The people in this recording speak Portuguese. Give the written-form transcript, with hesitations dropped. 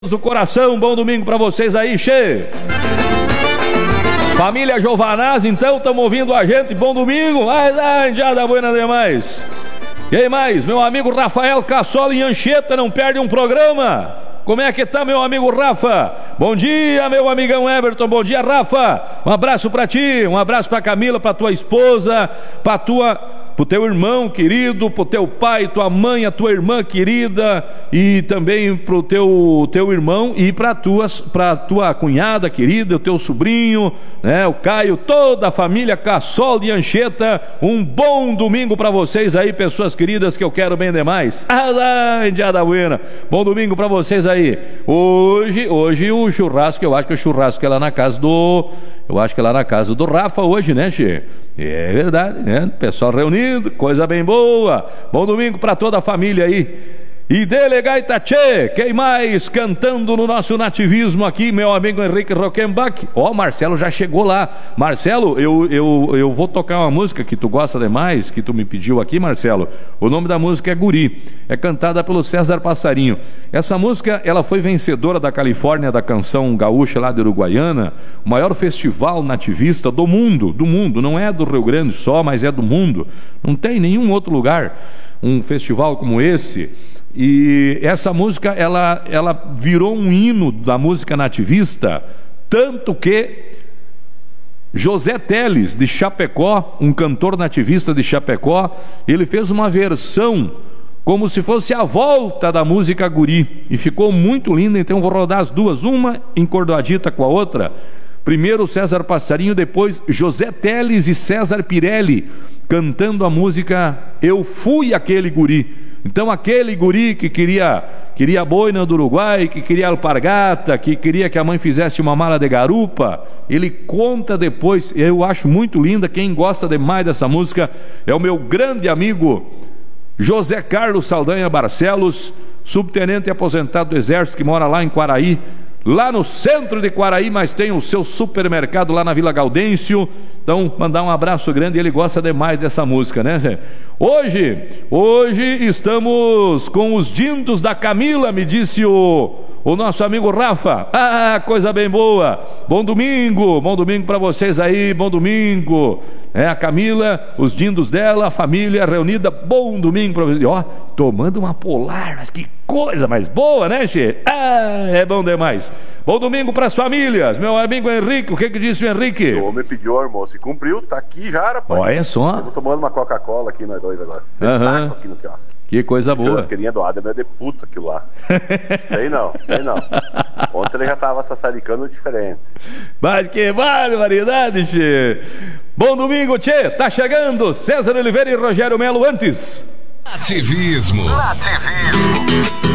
do coração, bom domingo pra vocês aí, che. Família Giovanaz, então, estamos ouvindo a gente, bom domingo, mas indiada buena demais. E aí mais, meu amigo Rafael Cassola em Anchieta, não perde um programa. Como é que tá, meu amigo Rafa? Bom dia, meu amigão Everton, bom dia, Rafa. Um abraço pra ti, um abraço pra Camila, pra tua esposa, pro teu irmão querido, pro teu pai, tua mãe, a tua irmã querida, e também pro teu irmão e pra tua cunhada querida, o teu sobrinho, né, o Caio, toda a família Cassol de Anchieta. Um bom domingo pra vocês aí, pessoas queridas que eu quero bem demais. Indiada buena. Bom domingo pra vocês aí. Hoje o churrasco, eu acho que o churrasco é lá na casa do Rafa hoje, né, che? É verdade, né? Pessoal reunido, coisa bem boa. Bom domingo para toda a família aí. E Delegaita Tchê, quem mais cantando no nosso nativismo aqui, meu amigo Henrique Rockenbach. Ó, Marcelo já chegou lá. Marcelo, eu vou tocar uma música que tu gosta demais, que tu me pediu aqui, Marcelo. O nome da música é Guri, é cantada pelo César Passarinho. Essa música, ela foi vencedora da Califórnia, da canção gaúcha lá de Uruguaiana, o maior festival nativista do mundo, não é do Rio Grande só, mas é do mundo. Não tem nenhum outro lugar um festival como esse. E essa música, ela virou um hino da música nativista, tanto que José Teles, de Chapecó, um cantor nativista de Chapecó, ele fez uma versão como se fosse a volta da música Guri, e ficou muito linda. Então vou rodar as duas, uma encordoadita com a outra. Primeiro César Passarinho, depois José Teles e César Pirelli cantando a música Eu Fui Aquele Guri. Então aquele guri que queria boina do Uruguai, que queria alpargata, que queria que a mãe fizesse uma mala de garupa, ele conta depois. Eu acho muito linda. Quem gosta demais dessa música é o meu grande amigo José Carlos Saldanha Barcelos, subtenente aposentado do Exército, que mora lá em Quaraí, lá no centro de Quaraí, mas tem o seu supermercado lá na Vila Gaudêncio. Então, mandar um abraço grande, ele gosta demais dessa música, né? Hoje estamos com os dindos da Camila, me disse o nosso amigo Rafa. Coisa bem boa. Bom domingo para vocês aí, bom domingo. A Camila, os dindos dela, a família reunida, bom domingo para vocês. Ó, tomando uma polar, mas que coisa mais boa, né, che? É bom demais. Bom domingo para as famílias. Meu amigo Henrique, o que disse o Henrique? O homem pediu almoço e cumpriu, tá aqui já, rapaz. Olha só. Eu tô tomando uma Coca-Cola aqui, nós dois agora. Aqui no quiosque. Que coisa boa. Churrasqueirinha do Adam é de puta aquilo lá. Sei não. Ontem ele já tava sassaricando diferente. Mas que barbaridade, che. Bom domingo, tchê. Tá chegando César Oliveira e Rogério Melo antes. Nativismo.